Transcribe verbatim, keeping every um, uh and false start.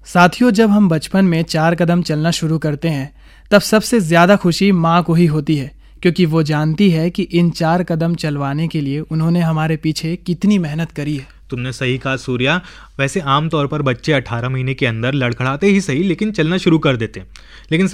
साथियों, जब हम बचपन में चार कदम चलना शुरू करते हैं तब सबसे ज़्यादा खुशी माँ को ही होती है, क्योंकि वो जानती है कि इन चार कदम चलवाने के लिए उन्होंने हमारे पीछे कितनी मेहनत करी है। तुमने सही कहा सूर्या। वैसे आमतौर पर बच्चे अठारह महीने के अंदर लड़खड़ाते ही सही लेकिन चलना शुरू कर देते हैं, लेकिन